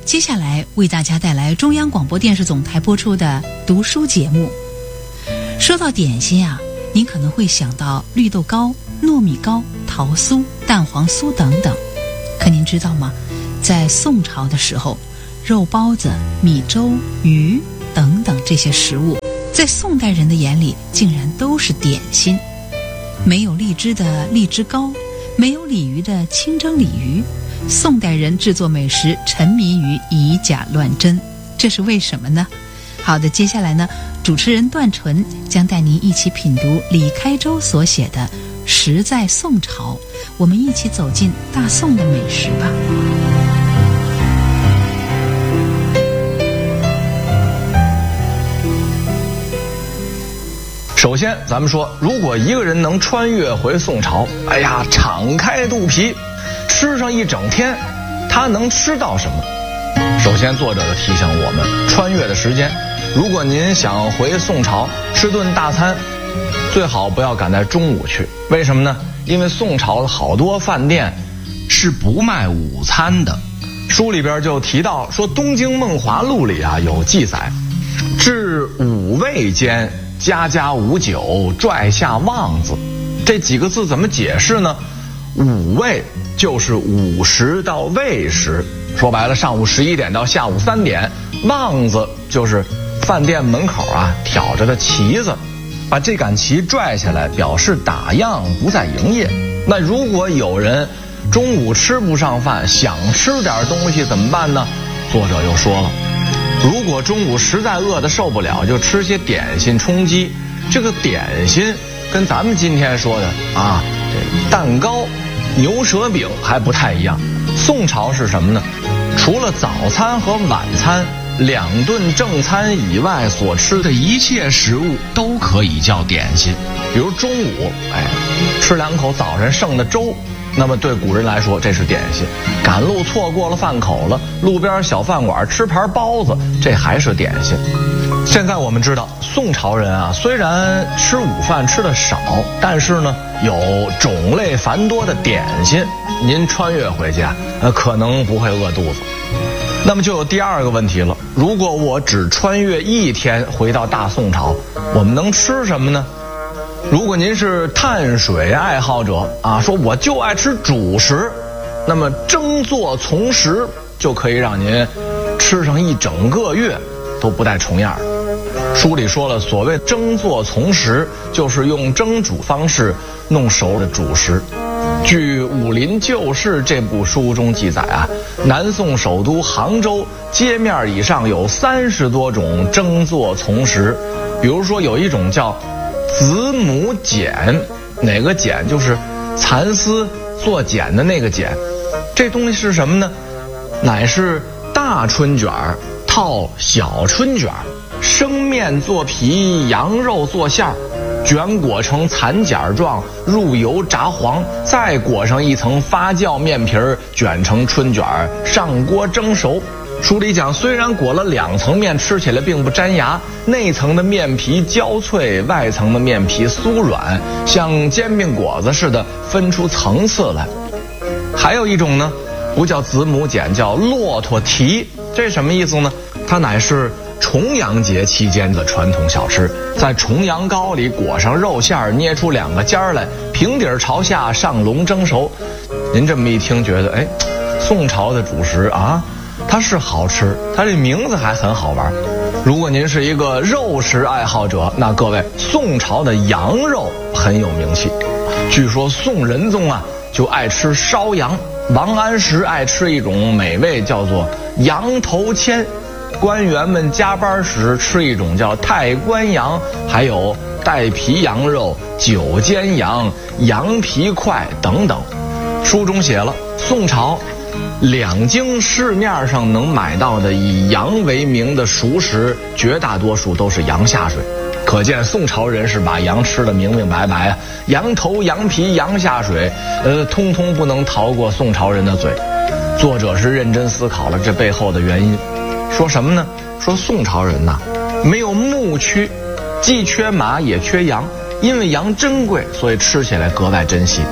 接下来为大家带来中央广播电视总台播出的读书节目。说到点心啊，您可能会想到绿豆糕、糯米糕、桃酥、蛋黄酥等等。可您知道吗？在宋朝的时候，肉包子、米粥、鱼等等这些食物，在宋代人的眼里竟然都是点心。没有荔枝的荔枝糕，没有鲤鱼的清蒸鲤鱼，宋代人制作美食沉迷于以假乱真，这是为什么呢？好的，接下来呢，主持人段纯将带您一起品读李开周所写的《食在宋朝》，我们一起走进大宋的美食吧。 首先咱们说，如果一个人能穿越回宋朝，哎呀，敞开肚皮吃上一整天，他能吃到什么？首先作者就提醒我们，穿越的时间，如果您想回宋朝吃顿大餐，最好不要赶在中午去。为什么呢？因为宋朝的好多饭店是不卖午餐的。书里边就提到说，《东京梦华录》里啊有记载，至午味间，家家无酒，拽下旺子。这几个字怎么解释呢？午味就是午时到未时，说白了上午11点到下午3点。旺子就是饭店门口啊挑着的旗子，把这杆旗拽下来表示打烊不再营业。那如果有人中午吃不上饭，想吃点东西怎么办呢？作者又说了，如果中午实在饿得受不了，就吃些点心充饥。这个点心跟咱们今天说的啊，这蛋糕、牛舌饼还不太一样。宋朝是什么呢？除了早餐和晚餐2顿正餐以外所吃的一切食物都可以叫点心。比如中午，吃2口早晨剩的粥，那么对古人来说这是点心。赶路错过了饭口了，路边小饭馆吃盘包子，这还是点心。现在我们知道，宋朝人啊，虽然吃午饭吃的少，但是呢有种类繁多的点心，您穿越回去啊，可能不会饿肚子。那么就有第二个问题了，如果我只穿越1天回到大宋朝，我们能吃什么呢？如果您是碳水爱好者啊，说我就爱吃主食，那么蒸做从食就可以让您吃上一整个月都不带重样。书里说了，所谓蒸做从食，就是用蒸煮方式弄熟的主食。据《武林旧事》这部书中记载啊，南宋首都杭州街面以上有30多种蒸做从食。比如说有一种叫子母剪，哪个剪？就是蚕丝做茧的那个茧。这东西是什么呢？乃是大春卷套小春卷，生面做皮，羊肉做馅儿，卷裹成蚕茧状，入油炸黄，再裹上一层发酵面皮儿，卷成春卷，上锅蒸熟。书里讲，虽然裹了2层面，吃起来并不粘牙，内层的面皮焦脆，外层的面皮酥软，像煎饼果子似的分出层次来。还有一种呢，不叫子母剪，叫骆驼蹄。这什么意思呢？它乃是重阳节期间的传统小吃，在重阳糕里裹上肉馅儿，捏出2个尖儿来，平底朝下上笼蒸熟。您这么一听觉得，宋朝的主食啊，它是好吃，它这名字还很好玩。如果您是一个肉食爱好者，那各位，宋朝的羊肉很有名气。据说宋仁宗啊就爱吃烧羊，王安石爱吃一种美味叫做羊头签，官员们加班时吃一种叫太官羊，还有带皮羊肉、酒煎羊、羊皮块等等。书中写了，宋朝2京市面上能买到的以羊为名的熟食，绝大多数都是羊下水。可见宋朝人是把羊吃得明明白白啊，羊头、羊皮、羊下水，通通不能逃过宋朝人的嘴。作者是认真思考了这背后的原因，说什么呢？说宋朝人呐，没有牧区，既缺马也缺羊，因为羊珍贵，所以吃起来格外珍惜。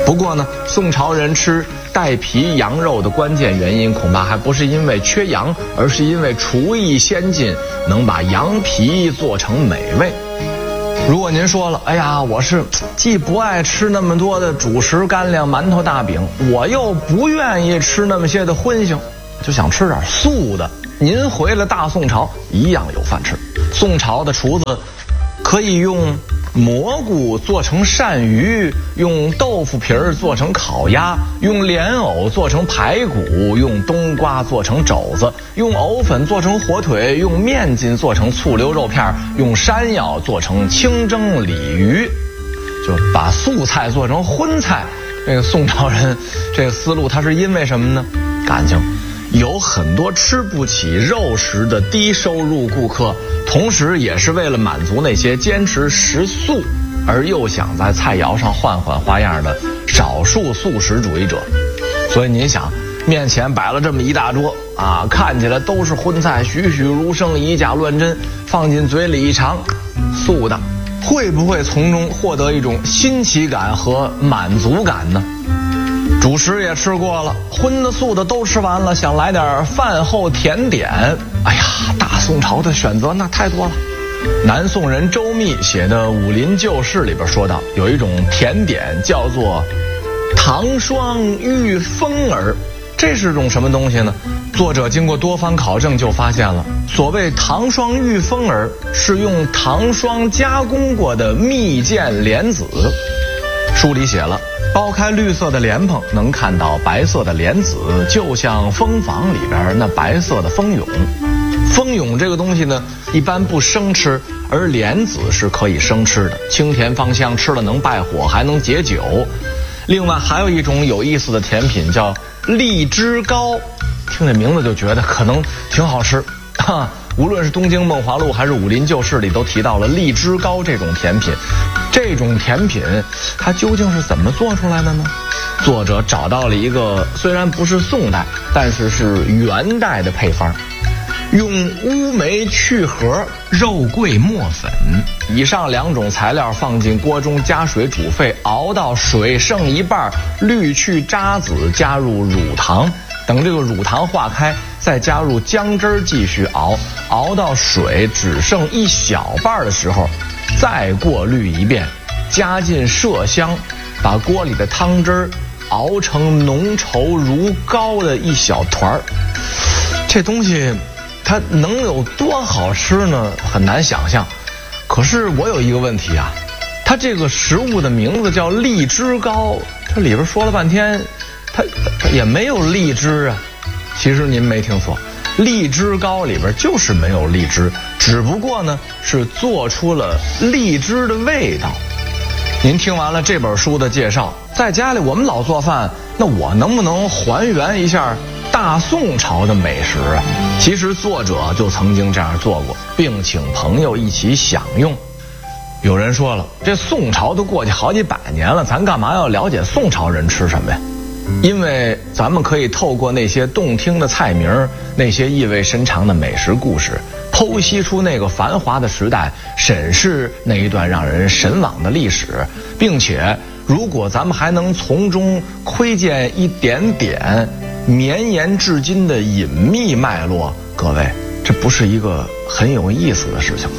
不过呢，宋朝人吃带皮羊肉的关键原因恐怕还不是因为缺羊，而是因为厨艺先进，能把羊皮做成美味。如果您说了，哎呀，我是既不爱吃那么多的主食干粮、馒头、大饼，我又不愿意吃那么些的荤腥，就想吃点素的，您回了大宋朝一样有饭吃。宋朝的厨子可以用蘑菇做成鳝鱼，用豆腐皮儿做成烤鸭，用莲藕做成排骨，用冬瓜做成肘子，用藕粉做成火腿，用面筋做成醋溜肉片，用山药做成清蒸鲤鱼，就把素菜做成荤菜。这个宋朝人这个思路，他是因为什么呢？感情有很多吃不起肉食的低收入顾客，同时也是为了满足那些坚持食素而又想在菜肴上换换花样的少数素食主义者。所以您想，面前摆了这么一大桌啊，看起来都是荤菜，栩栩如生，以假乱真，放进嘴里一尝，素的，会不会从中获得一种新奇感和满足感呢？主食也吃过了，荤的素的都吃完了，想来点饭后甜点。哎呀，大宋朝的选择那太多了。南宋人周密写的《武林旧事》里边说到，有一种甜点叫做糖霜玉蜂儿。这是种什么东西呢？作者经过多方考证就发现了，所谓糖霜玉蜂儿是用糖霜加工过的蜜饯莲子。书里写了，剥开绿色的莲蓬，能看到白色的莲子，就像蜂房里边那白色的蜂蛹。蜂蛹这个东西呢，一般不生吃，而莲子是可以生吃的，清甜芳香，吃了能败火，还能解酒。另外还有一种有意思的甜品叫荔枝糕，听这名字就觉得可能挺好吃哈。无论是东京梦华录还是武林旧事里都提到了荔枝糕这种甜品。这种甜品它究竟是怎么做出来的呢？作者找到了一个虽然不是宋代，但是是元代的配方，用乌梅去核、肉桂磨粉以上两种材料放进锅中，加水煮沸，熬到水剩一半，滤去渣子，加入乳糖，等这个乳糖化开，再加入姜汁继续熬，熬到水只剩一小半的时候，再过滤一遍，加进麝香，把锅里的汤汁熬成浓稠如膏的一小团。这东西它能有多好吃呢？很难想象。可是我有一个问题啊，它这个食物的名字叫荔枝糕，这里边说了半天它也没有荔枝啊。其实您没听错，荔枝糕里边就是没有荔枝，只不过呢是做出了荔枝的味道。您听完了这本书的介绍，在家里我们老做饭，那我能不能还原一下大宋朝的美食啊？其实作者就曾经这样做过，并请朋友一起享用。有人说了，这宋朝都过去好几百年了，咱干嘛要了解宋朝人吃什么呀？因为咱们可以透过那些动听的菜名，那些意味深长的美食故事，剖析出那个繁华的时代，审视那一段让人神往的历史，并且如果咱们还能从中窥见一点点绵延至今的隐秘脉络，各位，这不是一个很有意思的事情吗？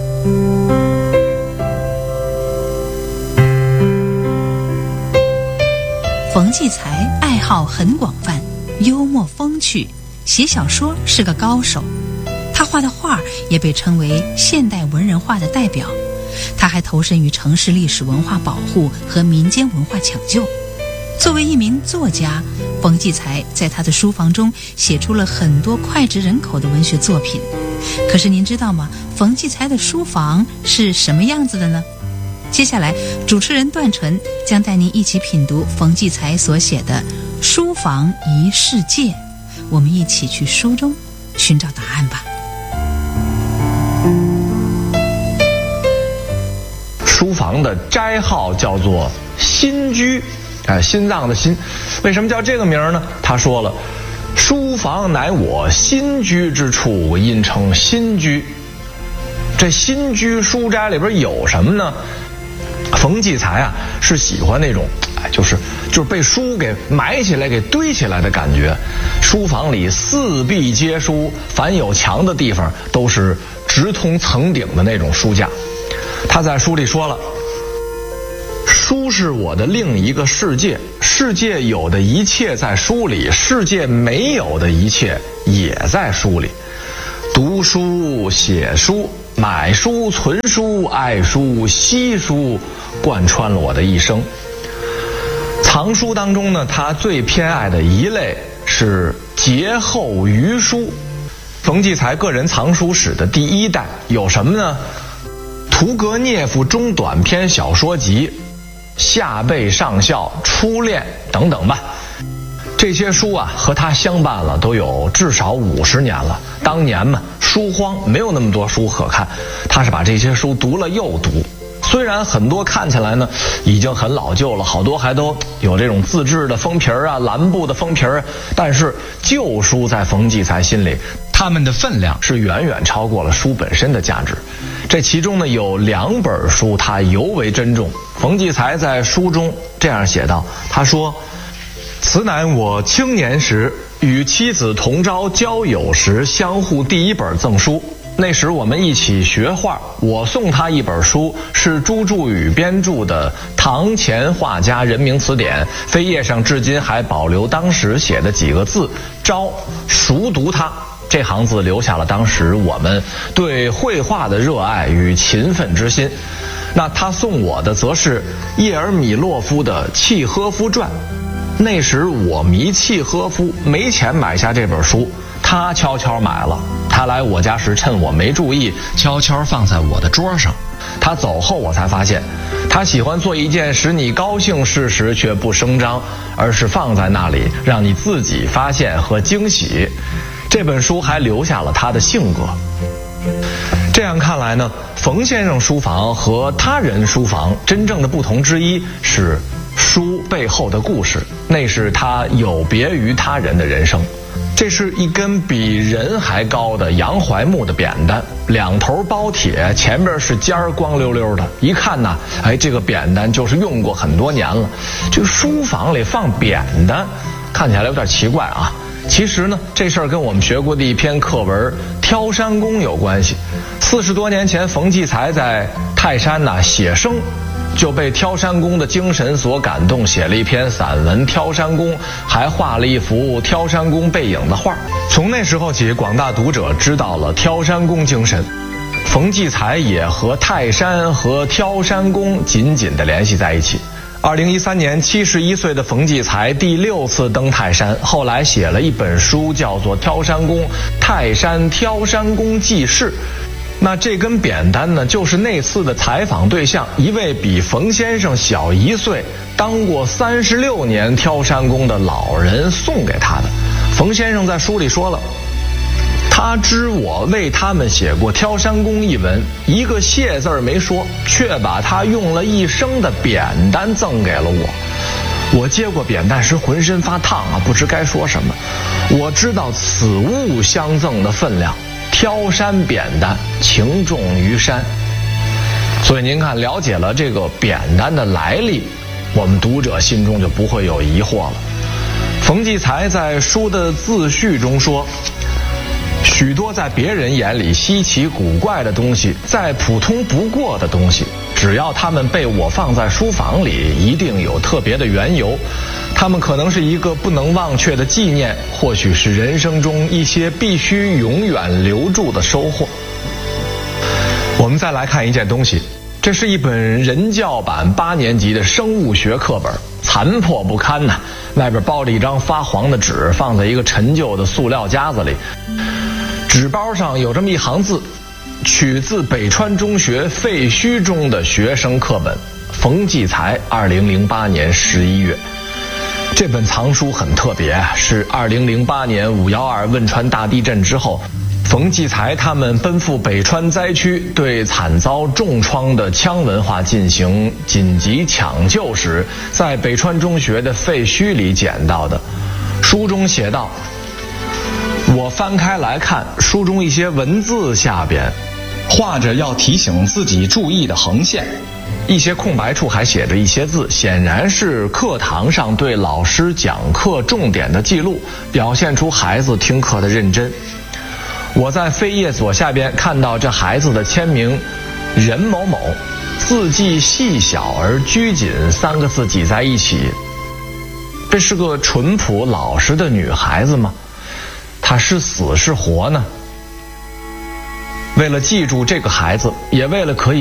冯骥才爱好很广泛，幽默风趣，写小说是个高手。他画的画也被称为现代文人画的代表。他还投身于城市历史文化保护和民间文化抢救。作为一名作家，冯骥才在他的书房中写出了很多脍炙人口的文学作品。可是您知道吗？冯骥才的书房是什么样子的呢？接下来，主持人段纯将带您一起品读冯骥才所写的《书房一世界》，我们一起去书中寻找答案吧。 书房的斋号叫做心居，心脏的心。为什么叫这个名呢？他说了，书房乃我心居之处，因称心居。这心居书斋里边有什么呢？ 冯骥才啊是喜欢那种就是被书给埋起来给堆起来的感觉。书房里四壁皆书，凡有墙的地方都是直通层顶的那种书架。他在书里说了，书是我的另一个世界，世界有的一切在书里，世界没有的一切也在书里。读书写书买书存书爱书惜书，贯穿了我的一生。藏书当中呢，他最偏爱的一类是节后余书。冯骥才个人藏书史的第一代有什么呢？屠格涅夫中短篇小说集、下辈上校、初恋等等吧。这些书啊和他相伴了都有至少50年了。当年嘛，书荒，没有那么多书可看，他是把这些书读了又读。虽然很多看起来呢已经很老旧了，好多还都有这种自制的封皮啊、蓝布的封皮，但是旧书在冯骥才心里，他们的分量是远远超过了书本身的价值。这其中呢有2本书他尤为珍重。冯骥才在书中这样写道，他说：此乃我青年时与妻子同朝交友时相互第一本赠书。那时我们一起学画，我送他一本书，是朱祝宇编著的《唐前画家人名词典》，扉页上至今还保留当时写的几个字：招，熟读它。这行字留下了当时我们对绘画的热爱与勤奋之心。那他送我的则是叶尔米洛夫的《契诃夫传》。那时我迷契诃夫，没钱买下这本书，他悄悄买了。他来我家时趁我没注意，悄悄放在我的桌上。他走后我才发现，他喜欢做一件使你高兴事时却不声张，而是放在那里让你自己发现和惊喜。这本书还留下了他的性格。这样看来呢，冯先生书房和他人书房真正的不同之一是书背后的故事，那是他有别于他人的人生。这是一根比人还高的杨槐木的扁担，2头包铁，前边是尖儿，光溜溜的。一看呢，这个扁担就是用过很多年了。这个书房里放扁担，看起来有点奇怪啊。其实呢，这事儿跟我们学过的一篇课文《挑山工》有关系。40多年前，冯骥才在泰山写生，就被挑山工的精神所感动，写了一篇散文《挑山工》，还画了一幅挑山工背影的画。从那时候起，广大读者知道了挑山工精神。冯骥才也和泰山和挑山工紧紧地联系在一起。2013年71岁的冯骥才第6次登泰山，后来写了一本书叫做《挑山工泰山挑山工记事》。那这根扁担呢，就是那次的采访对象，一位比冯先生小1岁、当过36年挑山工的老人送给他的。冯先生在书里说了，他知我为他们写过《挑山工》一文，一个谢字没说，却把他用了一生的扁担赠给了我。我接过扁担时浑身发烫啊，不知该说什么。我知道此物相赠的分量，挑山扁担情重于山。所以您看，了解了这个扁担的来历，我们读者心中就不会有疑惑了。冯骥才在书的自序中说，许多在别人眼里稀奇古怪的东西，再普通不过的东西，只要他们被我放在书房里，一定有特别的缘由。他们可能是一个不能忘却的纪念，或许是人生中一些必须永远留住的收获。我们再来看一件东西，这是一本人教版8年级的生物学课本，残破不堪呐，外边包着一张发黄的纸，放在一个陈旧的塑料夹子里。纸包上有这么一行字，取自北川中学废墟中的学生课本，冯骥才2008年11月。这本藏书很特别，是2008年5.12汶川大地震之后，冯骥才他们奔赴北川灾区，对惨遭重创的羌文化进行紧急抢救时，在北川中学的废墟里捡到的。书中写道，我翻开来看，书中一些文字下边画着要提醒自己注意的横线， 一些空白处还写着一些字，显然是课堂上对老师讲课重点的记录，表现出孩子听课的认真。我在扉页左下边看到这孩子的签名任某某，字迹细小而拘谨，3个字挤在一起。这是个淳朴老实的女孩子吗？她是死是活呢？为了记住这个孩子，也为了可以